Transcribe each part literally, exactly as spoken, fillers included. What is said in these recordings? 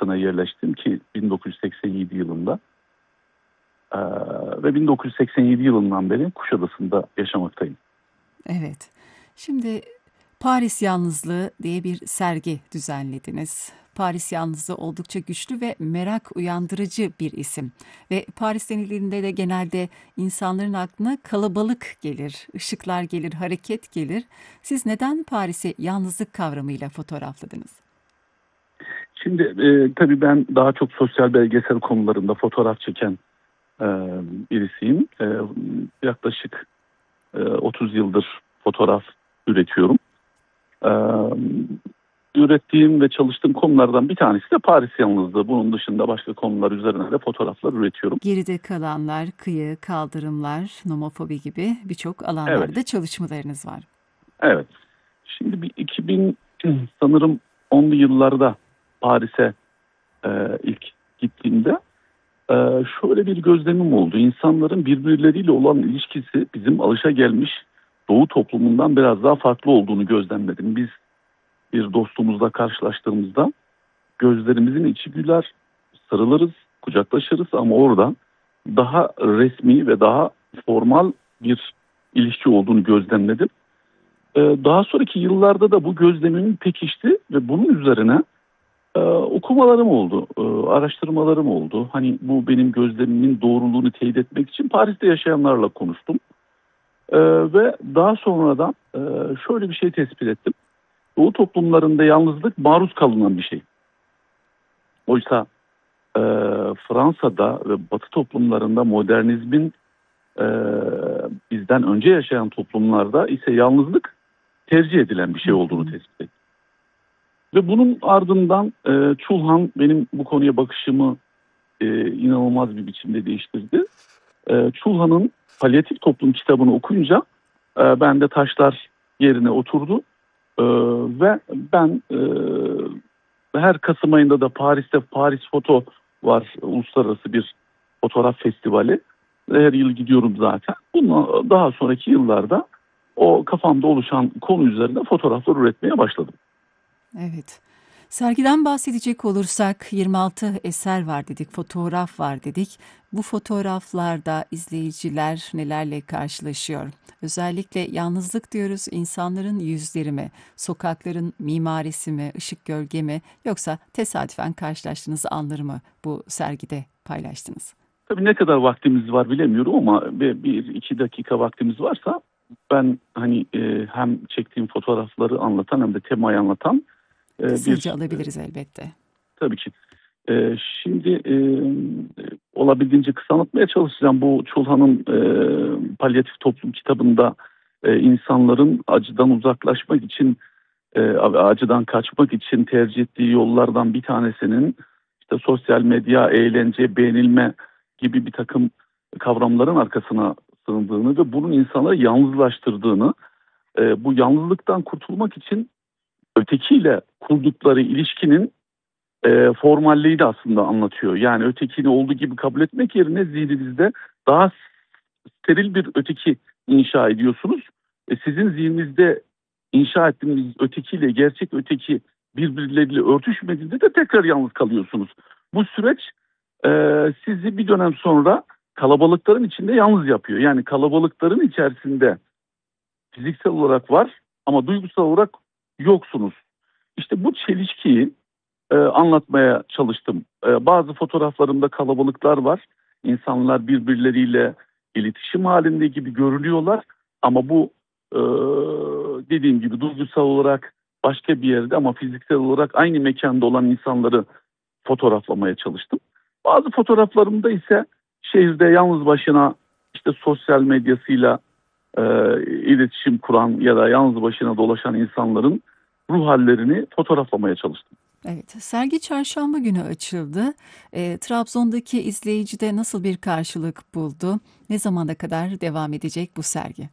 Arabistan'a yerleştim ki bin dokuz yüz seksen yedi yılında. Ee, ve bin dokuz yüz seksen yedi yılından beri Kuşadası'nda yaşamaktayım. Evet. Şimdi Paris Yalnızlığı diye bir sergi düzenlediniz. Paris Yalnızlığı oldukça güçlü ve merak uyandırıcı bir isim. Ve Paris denildiğinde de genelde insanların aklına kalabalık gelir, ışıklar gelir, hareket gelir. Siz neden Paris'i yalnızlık kavramıyla fotoğrafladınız? Şimdi e, tabii ben daha çok sosyal belgesel konularında fotoğraf çeken e, birisiyim. E, yaklaşık e, otuz yıldır fotoğraf üretiyorum. E, ürettiğim ve çalıştığım konulardan bir tanesi de Paris yalnızlığı. Bunun dışında başka konular üzerine de fotoğraflar üretiyorum. Geride kalanlar, kıyı, kaldırımlar, nomofobi gibi birçok Evet, alanlarda çalışmalarınız var. evet. Şimdi bir iki bin sanırım onlu yıllarda Paris'e e, ilk gittiğimde e, şöyle bir gözlemim oldu. İnsanların birbirleriyle olan ilişkisi bizim alışagelmiş Doğu toplumundan biraz daha farklı olduğunu gözlemledim. Biz bir dostumuzla karşılaştığımızda gözlerimizin içi güler, sarılırız, kucaklaşırız ama orada daha resmi ve daha formal bir ilişki olduğunu gözlemledim. Ee, daha sonraki yıllarda da bu gözlemimin pekişti ve bunun üzerine e, okumalarım oldu, e, araştırmalarım oldu. Hani bu benim gözlemimin doğruluğunu teyit etmek için Paris'te yaşayanlarla konuştum. E, ve daha sonradan e, şöyle bir şey tespit ettim. Doğu toplumlarında yalnızlık maruz kalınan bir şey. Oysa e, Fransa'da ve Batı toplumlarında modernizmin e, bizden önce yaşayan toplumlarda ise yalnızlık tercih edilen bir Hı şey hı. olduğunu tespit ettim. Ve bunun ardından e, Çulhan benim bu konuya bakışımı e, inanılmaz bir biçimde değiştirdi. E, Çulhan'ın Palyatif Toplum kitabını okuyunca e, bende taşlar yerine oturdu. E, ve ben e, her Kasım ayında da Paris'te Paris Foto var, uluslararası bir fotoğraf festivali. Her yıl gidiyorum zaten. Bundan daha sonraki yıllarda o kafamda oluşan konu üzerine fotoğraflar üretmeye başladım. Evet. Sergiden bahsedecek olursak yirmi altı eser var dedik, fotoğraf var dedik. Bu fotoğraflarda izleyiciler nelerle karşılaşıyor? Özellikle yalnızlık diyoruz, insanların yüzleri mi, sokakların mimarisi mi, ışık gölge mi yoksa tesadüfen karşılaştığınız anları mı bu sergide paylaştınız? Tabii ne kadar vaktimiz var bilemiyorum ama bir, bir iki dakika vaktimiz varsa ben hani e, hem çektiğim fotoğrafları anlatan hem de temayı anlatan e, Kısaca bir e, alabiliriz elbette. tabii ki. E, şimdi e, olabildiğince kısa anlatmaya çalışacağım. Bu Çulhan'ın e, Palyatif Toplum kitabında e, insanların acıdan uzaklaşmak için, e, acıdan kaçmak için tercih ettiği yollardan bir tanesinin işte sosyal medya, eğlence, beğenilme gibi bir takım kavramların arkasına sığındığını ve bunun insanları yalnızlaştırdığını, e, bu yalnızlıktan kurtulmak için ötekiyle kurdukları ilişkinin e, formalliği de aslında anlatıyor. Yani ötekini olduğu gibi kabul etmek yerine zihninizde daha steril bir öteki inşa ediyorsunuz. E, sizin zihninizde inşa ettiğiniz ötekiyle gerçek öteki birbirleriyle örtüşmediğinde de tekrar yalnız kalıyorsunuz. Bu süreç e, sizi bir dönem sonra kalabalıkların içinde yalnız yapıyor. Yani kalabalıkların içerisinde fiziksel olarak var ama duygusal olarak yoksunuz. İşte bu çelişkiyi e, anlatmaya çalıştım. E, bazı fotoğraflarımda kalabalıklar var. İnsanlar birbirleriyle iletişim halinde gibi görünüyorlar. Ama bu e, dediğim gibi duygusal olarak başka bir yerde ama fiziksel olarak aynı mekanda olan insanları fotoğraflamaya çalıştım. Bazı fotoğraflarımda ise şehirde yalnız başına işte sosyal medyasıyla e, iletişim kuran ya da yalnız başına dolaşan insanların ruh hallerini fotoğraflamaya çalıştım. Evet, sergi çarşamba günü açıldı. E, Trabzon'daki izleyicide nasıl bir karşılık buldu? Ne zamana kadar devam edecek bu sergi?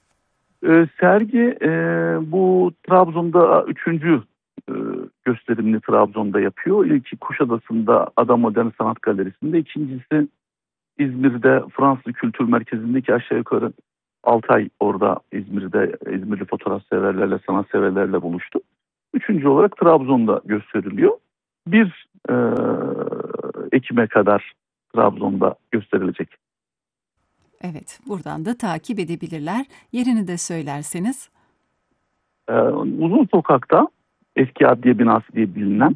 E, sergi e, bu Trabzon'da üçüncü e, gösterimini Trabzon'da yapıyor. İlki Kuşadası'nda Ada Modern Sanat Galerisi'nde, ikincisi İzmir'de Fransız Kültür Merkezi'ndeki aşağı yukarı altı ay orada İzmir'de İzmirli fotoğraf severlerle, sanat severlerle buluştu. Üçüncü olarak Trabzon'da gösteriliyor. bir e, Ekim'e kadar Trabzon'da gösterilecek. Evet, buradan da takip edebilirler. Yerini de söylerseniz. E, Uzun Sokak'ta, eski adliye binası diye bilinen